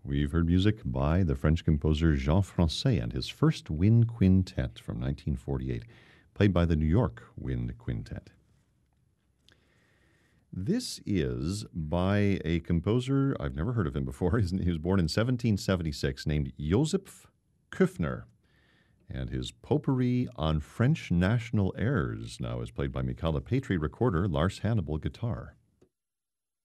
We've heard music by the French composer Jean Francais and his first wind quintet from 1948, played by the New York Wind Quintet. This is by a composer, I've never heard of him before. He was born in 1776, named Joseph Koeffner. And his potpourri on French national airs now is played by Michala Petri, recorder, Lars Hannibal, guitar.